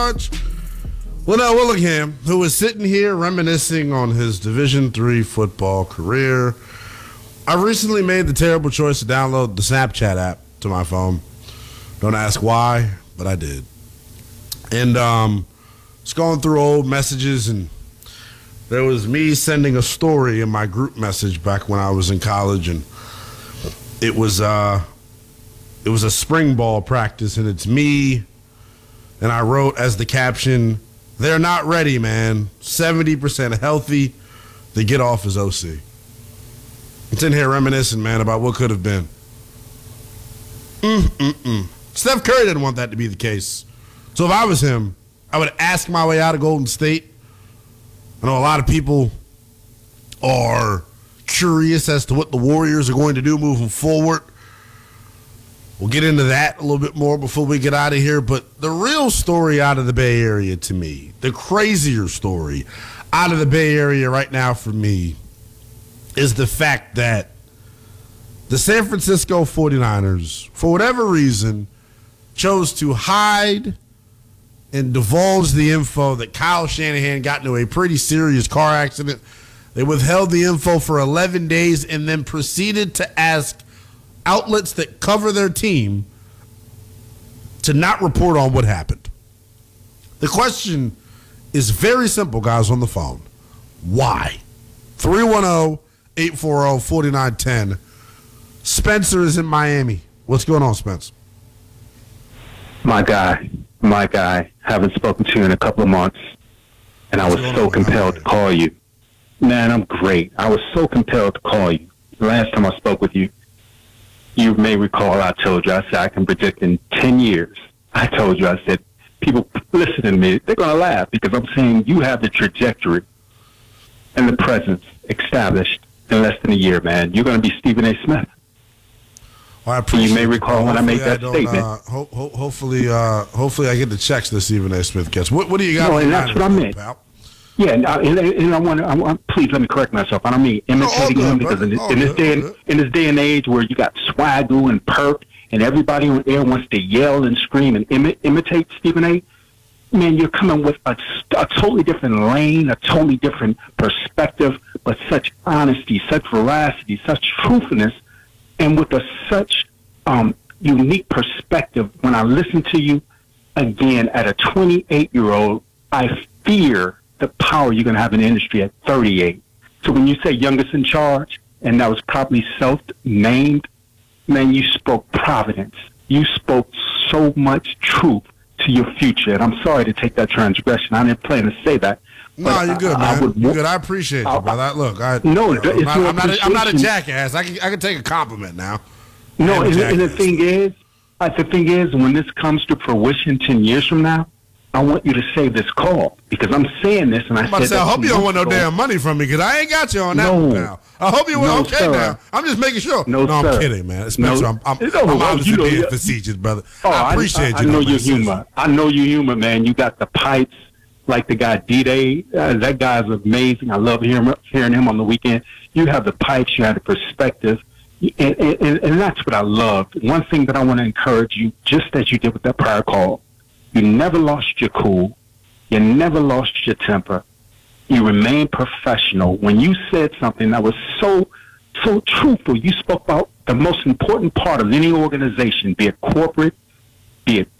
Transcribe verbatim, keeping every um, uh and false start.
charge. Linnell Willingham, who is sitting here reminiscing on his Division three football career. I recently made the terrible choice to download the Snapchat app to my phone. Don't ask why, but I did. And um, was going through old messages, and there was me sending a story in my group message back when I was in college, and it was uh, it was a spring ball practice, and it's me, and I wrote as the caption, "They're not ready, man. seventy percent healthy. They get off as O C." It's in here reminiscing, man, about what could have been. Mm-mm-mm. Steph Curry didn't want that to be the case. So if I was him, I would ask my way out of Golden State. I know a lot of people are curious as to what the Warriors are going to do moving forward. We'll get into that a little bit more before we get out of here. But the real story out of the Bay Area to me, the crazier story out of the Bay Area right now for me, is the fact that the San Francisco forty-niners, for whatever reason, chose to hide and divulge the info that Kyle Shanahan got into a pretty serious car accident. They withheld the info for eleven days and then proceeded to ask outlets that cover their team to not report on what happened. The question is very simple, guys, on the phone. Why? three one zero, eight four zero, four nine one zero. Spencer is in Miami. What's going on, Spence? My guy, my guy. Haven't spoken to you in a couple of months, and I was so compelled to call you. Man, I'm great. I was so compelled to call you. The last time I spoke with you, you may recall I told you, I said I can predict in ten years. I told you, I said, people listen to me, they're going to laugh because I'm saying you have the trajectory and the presence established in less than a year, man. You're going to be Stephen A. Smith. Well, I appreciate you may recall when I made that I statement. Uh, ho- ho- hopefully, uh, hopefully I get the checks that Stephen A. Smith gets. What, what do you got? No, and that's what I meant. Pal? Yeah, and I, and, and I want to. I want, please let me correct myself. I don't mean imitating no, him good, because in, oh, in this good, day, and, in this day and age where you got Swagoo and Perk and everybody on air wants to yell and scream and imi- imitate Stephen A. Man, you're coming with a, a totally different lane, a totally different perspective, but such honesty, such veracity, such truthfulness, and with a such um, unique perspective. When I listen to you again at a twenty-eight-year-old, I fear the power you're going to have in the industry at thirty-eight. So when you say youngest in charge, and that was probably self-named, man, you spoke providence. You spoke so much truth to your future. And I'm sorry to take that transgression. I didn't plan to say that. No, you're good, I, man. I would, you're good. I appreciate you, brother. I, look, I, no, you know, it's I'm, not, I'm, not a, I'm not a appreciation. jackass. I can, I can take a compliment now. No, and, and the thing is, uh, the thing is, when this comes to fruition ten years from now, I want you to save this call because I'm saying this, and I I'm about said to say, I hope you don't want no damn money from me because I ain't got you on that no, one now. I hope you were no, okay sir. now. I'm just making sure. No, no sir. I'm kidding, man. Spencer, no, I'm, I'm, no, I'm obviously you know, being yeah. facetious, brother. Oh, I appreciate I, I, you. I know though, your man. humor. I know your humor, man. You got the pipes like the guy D-Day. Uh, that guy's amazing. I love hearing, hearing him on the weekend. You have the pipes. You have the perspective. And, and, and that's what I love. One thing that I want to encourage you, just as you did with that prior call, you never lost your cool. You never lost your temper. You remained professional. When you said something that was so, so truthful, you spoke about the most important part of any organization, be it corporate, be it